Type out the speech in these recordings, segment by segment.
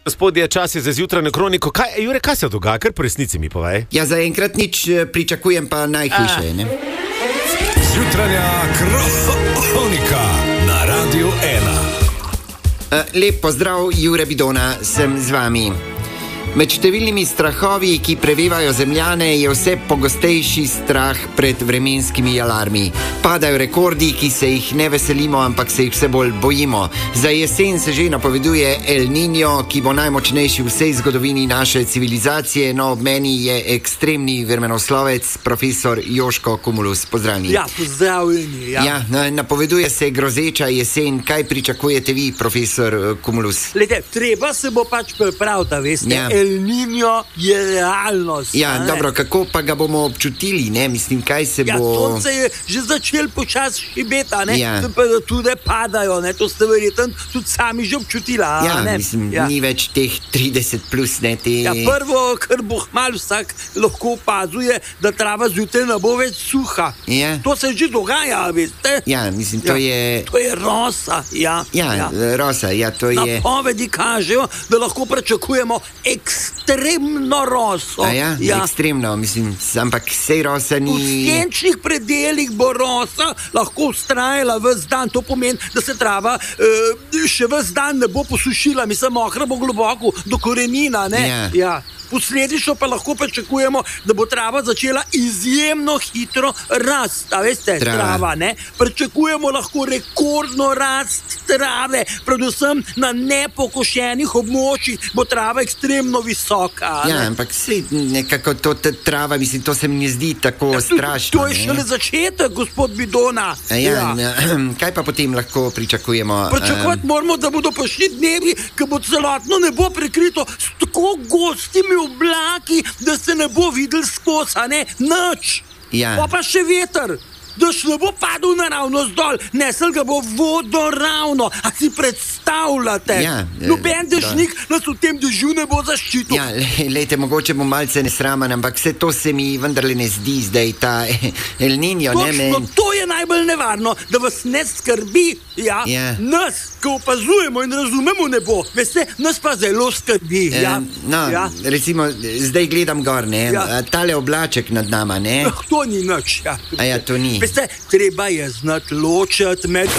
Gospodje, čas je za zjutrajno kroniko. Jure, kaj se dogaja? Kar po resnici mi povej. Ja, zaenkrat nič, pričakujem pa najhujše, ne? Zjutranja kronika na Radiu 1. Lep pozdrav, Jure Bidona, sem z vami. Med številnimi strahovi, ki prevevajo Zemljane, je vse pogostejši strah pred vremenskimi alarmi. Padajo rekordi, ki se jih ne veselimo, ampak se jih vse bolj bojimo. Za jesen se že napoveduje El Niño, ki bo najmočnejši v vsej zgodovini naše civilizacije. No, ob meni je ekstremni vremenoslovec, profesor Joško Kumulus. Pozdravljeni. Ja, pozdravljeni. Ja, napoveduje se grozeča jesen. Kaj pričakujete vi, profesor Kumulus? Glede, treba se bo pač pripraviti, veste. Ja. El Niño je realnost. Ja, dobro, kako pa ga bomo občutili, ne? Mislim, kaj se bo... Ja, sonce je že začel počasi šibeta, ne? Ja. Tudi padajo, ne? To ste verjetno tudi sami že občutila, Ja, ne? mislim, ni več teh 30 plus, ne, te... Ja, prvo, kar bo hmal vsak lahko opazuje, da trava zjutraj ne bo več suha. Ja. To se že dogaja, veste. Ja, mislim, to je... To je rosa, ja. Ja, rosa, ja, to je... Napovedi kažejo, da lahko pričakujemo ekstremno roso. A ja, ekstremno, mislim, ampak sej rosa V ni... senčnih predeljih bo rosa lahko vztrajala ves dan. To pomeni, da se trava še ves dan ne bo posušila, mislim, mokra bo globoko do korenina, ne? Ja. Posledično pa lahko pričakujemo, da bo trava začela izjemno hitro rast, a veste, trava, ne? Pričakujemo lahko rekordno rast trave, predvsem na nepokošenih območjih bo trava ekstremno visoka. Ja, ampak sej nekako to trava, mislim, to se mi ne zdi tako strašno. To je šele začetek, gospod Bidona. Ja, kaj pa potem lahko pričakujemo? Pričakovati moramo, da bodo prišli dnevi, ko bo celotno nebo prekrito s tako gostimi oblaki, da se ne bo videl skozi, a ne, nič. Ja. Pa še veter. Daš ne bo padel naravno zdol, nesel ga bo vodoravno. A si predstavljate? Ja, Noben dežnik nas v tem dežju ne bo zaščitil. Ja, lejte, mogoče bom malce nesraman, ampak vse to se mi vendarle ne zdi zdaj, ta El Niño, ne men. Točno, to je najbolj nevarno, da vas ne skrbi, ja. Nas, ko opazujemo in razumemo nebo, veste, nas pa zelo skrbi, ja. Recimo, zdaj gledam gor, ne, tale oblaček nad nama, ne. To ni nič, ja. A ja, to ni. Veste, treba je znati ločiti med...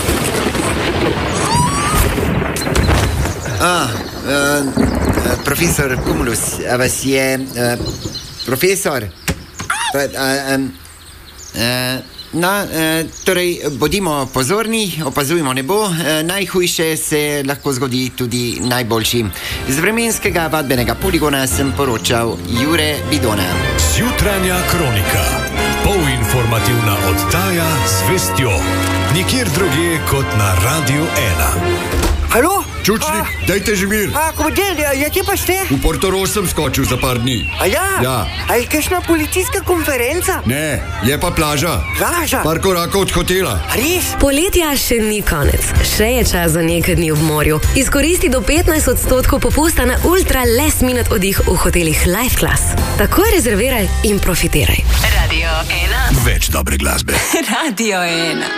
Profesor Kumulus, a vas je... Profesor? Torej, bodimo pozorni, opazujmo nebo, najhujše se lahko zgodi tudi najboljšim. Z vremenskega vadbenega poligona sem poročal Jure Bidona. Zjutranja kronika, polinformativna oddaja z vestjo, nikjer drugje kot na Radiu 1. Halo? Čučnik, dajte že mir. Komadel, kje pa ste? V Portorož sem skočil za par dni. A je kakšna policijska konferenca? Ne, je pa plaža. Plaža? Par korakov od hotela. Res? Poletja še ni konec. Še je čas za nekaj dni v morju. Izkoristi do 15% popusta na ultra last minute oddih v hotelih Life Class. Takoj rezerviraj in profitiraj. Radio 1. Več dobre glasbe. Radio 1.